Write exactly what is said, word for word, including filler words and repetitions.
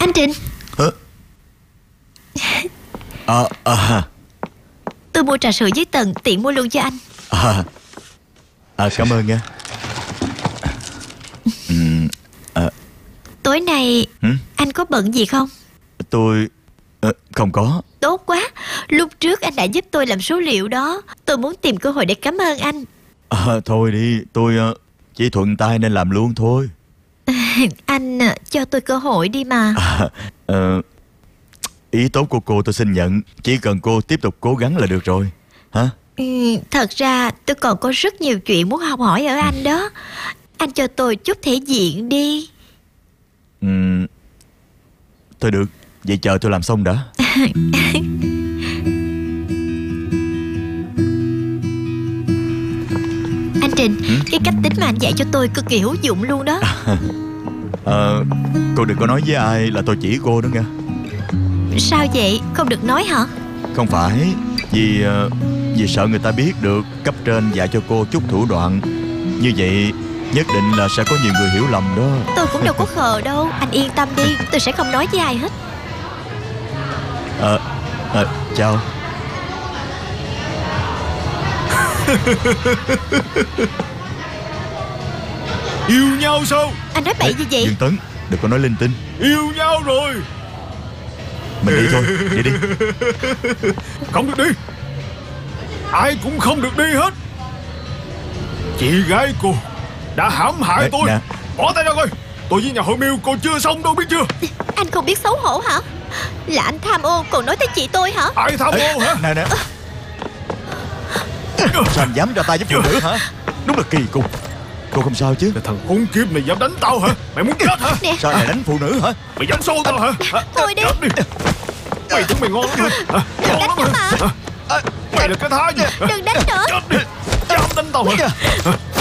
Anh Trình. Hả? À, à, Tôi mua trà sữa với Tần, tiện mua luôn cho anh. à, à cảm ơn nha. ừ, à, Tối nay hử? anh có bận gì không? Tôi à, không có. Tốt quá. Lúc trước anh đã giúp tôi làm số liệu đó. Tôi muốn tìm cơ hội để cảm ơn anh. À, thôi đi, tôi à, chỉ thuận tay nên làm luôn thôi. Anh à, cho tôi cơ hội đi mà. à, à, Ý tốt của cô tôi xin nhận. Chỉ cần cô tiếp tục cố gắng là được rồi. Hả? ừ, Thật ra tôi còn có rất nhiều chuyện muốn học hỏi ở anh đó. Anh cho tôi chút thể diện đi. ừ, Thôi được, vậy chờ tôi làm xong đã. Anh Trình, ừ? cái cách tính mà anh dạy cho tôi cực kỳ hữu dụng luôn đó. à, Cô đừng có nói với ai là tôi chỉ cô đó nha. Sao vậy? Không được nói hả? Không phải. Vì à, Vì sợ người ta biết được cấp trên dạy cho cô chút thủ đoạn. Như vậy nhất định là sẽ có nhiều người hiểu lầm đó. Tôi cũng đâu có khờ đâu. Anh yên tâm đi, tôi sẽ không nói với ai hết. à, à, Chào. Yêu nhau sao? Anh nói bậy gì vậy? Dương Tấn, đừng có nói linh tinh. Yêu nhau rồi. Mình đi thôi, đi đi. Không được đi. Ai cũng không được đi hết. Chị gái cô đã hãm hại Ê, tôi. nè. Bỏ tay ra coi. Tôi với nhà hội miêu còn chưa xong đâu, biết chưa? Anh không biết xấu hổ hả? Là anh tham ô còn nói tới chị tôi hả? Ai tham ô hả? Nè nè. Sao anh dám ra tay với phụ nữ hả? Đúng là kỳ cục. Cô không sao chứ? Là thằng khốn kiếp này dám đánh tao hả? Mày muốn chết hả? Nè. Sao lại đánh phụ nữ hả? Mày dám xô tao hả? Hả? Thôi đi. Chết đi. Mày tưởng mày ngon lắm hả? Hả? Ngon lắm Đánh hả? mà. Hả? Mày là cái thá gì? Hả? Đừng đánh nữa. Chết đi. Dám đánh tao hả? Hả?